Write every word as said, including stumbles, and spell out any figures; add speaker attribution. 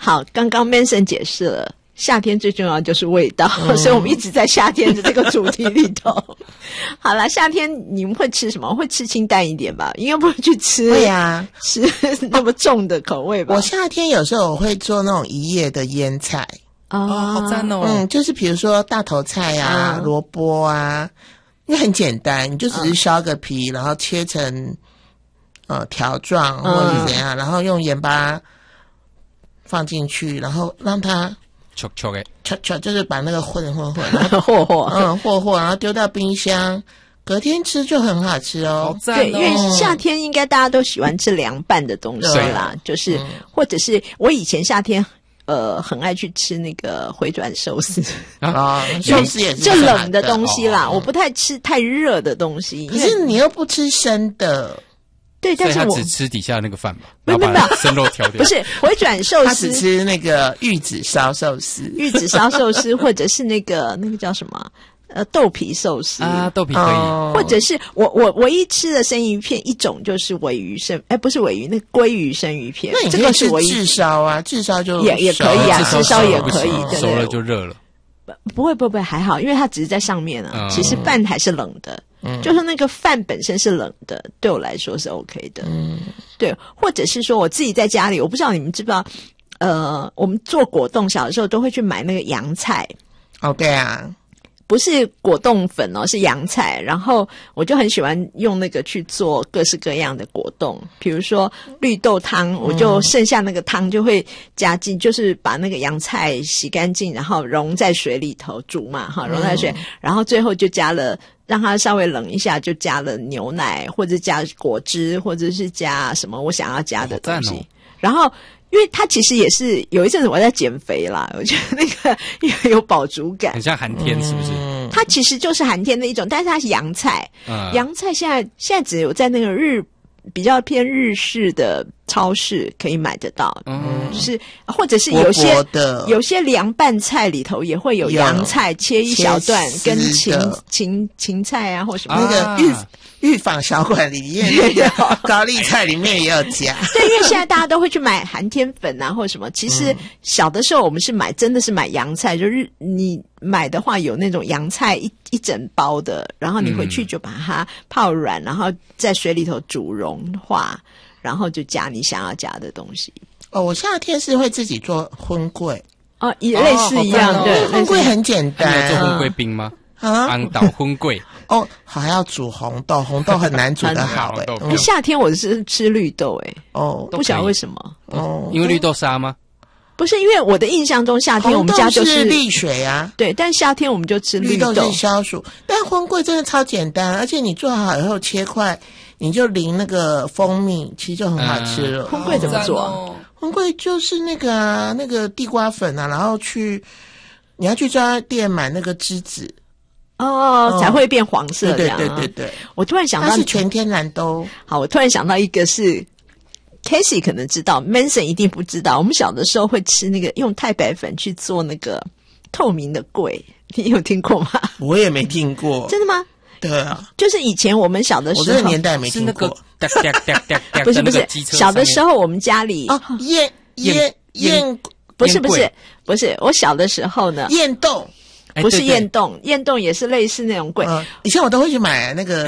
Speaker 1: 好，刚刚 Manson 解释了。夏天最重要的就是味道、嗯、所以我们一直在夏天的这个主题里头。好了，夏天你们会吃什么？会吃清淡一点吧，应该不会去吃
Speaker 2: 会啊
Speaker 1: 吃那么重的口味吧。
Speaker 2: 我夏天有时候我会做那种一叶的腌菜
Speaker 3: 哦，好赞哦。
Speaker 2: 嗯，就是比如说大头菜啊、萝卜啊，因为很简单，你就只是削个皮、嗯、然后切成呃条状或者是怎样、嗯、然后用盐巴放进去，然后让它
Speaker 3: 戳戳诶，
Speaker 2: 戳戳就是把那个混混混，
Speaker 1: 和和，
Speaker 2: 嗯，和和，然后丢到冰箱，隔天吃就很好吃哦。
Speaker 3: 好赞哦！
Speaker 1: 对，因为夏天应该大家都喜欢吃凉拌的东西啦，就是、嗯、或者是我以前夏天呃很爱去吃那个回转寿司
Speaker 2: 啊，寿司也是
Speaker 1: 就冷的东西啦，哦、我不太吃太热的东西。
Speaker 2: 可是你又不吃生的。
Speaker 1: 对，但是我
Speaker 3: 所以他只吃底下那个饭嘛，
Speaker 1: 没有没有
Speaker 3: 生肉挑掉。
Speaker 1: 不是回转寿司，
Speaker 2: 他只吃那个玉子烧寿司，
Speaker 1: 玉子烧寿司，或者是那个那个叫什么呃豆皮寿司
Speaker 3: 啊，豆皮可以，哦、
Speaker 1: 或者是我我唯一吃的生鱼片一种就是鲔鱼生，哎，不是鲔鱼，那鲑鱼生鱼片，
Speaker 2: 那你可以吃炙烧啊，炙烧就
Speaker 1: 也也可以啊，炙烧也可以，对
Speaker 3: 熟了就热了。
Speaker 1: 不会不会还好，因为它只是在上面啊，嗯、其实饭还是冷的。嗯，就是那个饭本身是冷的，对我来说是 OK 的。嗯，对，或者是说我自己在家里，我不知道你们知不知道，呃，我们做果冻小的时候都会去买那个洋菜。
Speaker 2: 哦，对啊。
Speaker 1: 不是果冻粉哦，是洋菜。然后我就很喜欢用那个去做各式各样的果冻，比如说绿豆汤，我就剩下那个汤就会加进，就是把那个洋菜洗干净，然后溶在水里头煮嘛，哈，溶在水，嗯、然后最后就加了。让它稍微冷一下，就加了牛奶，或者加果汁，或者是加什么我想要加的东西。哦、然后，因为它其实也是有一阵子我在减肥啦，我觉得那个有有饱足感，
Speaker 3: 很像寒天，是不是？
Speaker 1: 嗯、它其实就是寒天的一种，但是它是洋菜。嗯、洋菜现在现在只有在那个日比较偏日式的超市可以买得到，嗯，就是或者是有些有些凉拌菜里头也会有洋菜切一小段，跟芹芹芹菜啊或什么
Speaker 2: 那个预预防小馆里面那个高丽菜里面也有加。
Speaker 1: 对，因为现在大家都会去买寒天粉啊或什么，其实小的时候我们是买真的是买洋菜，就是你买的话有那种洋菜一一整包的，然后你回去就把它泡软，然后在水里头煮融化。然后就加你想要加的东西。
Speaker 2: 哦，我夏天是会自己做荤桂。
Speaker 1: 哦，也类似一样，
Speaker 2: 哦、
Speaker 1: 对，
Speaker 2: 荤桂很简单。
Speaker 3: 你有做荤桂冰吗？啊，安岛荤桂。
Speaker 2: 哦，还要煮红豆，红豆很难煮得好哎、欸
Speaker 1: 嗯。夏天我是吃绿豆哎、欸，
Speaker 2: 哦，
Speaker 1: 不晓得为什么。
Speaker 3: 哦，因为绿豆沙吗？
Speaker 1: 不是，因为我的印象中夏天我们家就是
Speaker 2: 沥水啊。
Speaker 1: 对，但夏天我们就吃绿
Speaker 2: 豆。绿豆是消暑，但荤桂真的超简单，而且你做好以后切块。你就淋那个蜂蜜，其实就很好吃了。
Speaker 1: 荤桂怎么做？
Speaker 2: 荤桂就是那个啊，那个地瓜粉啊，然后去你要去专卖店买那个栀子
Speaker 1: 哦、嗯，才会变黄色这样。
Speaker 2: 对对对对对。
Speaker 1: 我突然想到，
Speaker 2: 它是全天然都
Speaker 1: 好。我突然想到一个是 Casey 可能知道 ，Manson 一定不知道。我们小的时候会吃那个用太白粉去做那个透明的桂，你有听过吗？
Speaker 2: 我也没听过。
Speaker 1: 真的吗？
Speaker 2: 对啊，
Speaker 1: 就是以前我们小的时候，
Speaker 2: 我这个年代没听过。
Speaker 1: 不是不是，小的时候我们家里
Speaker 2: 哦，燕燕燕，
Speaker 1: 不是不是不是，我小的时候呢，
Speaker 2: 燕冻
Speaker 1: 不是燕冻，燕冻也是类似那种桂。
Speaker 2: 以前我都会去买那个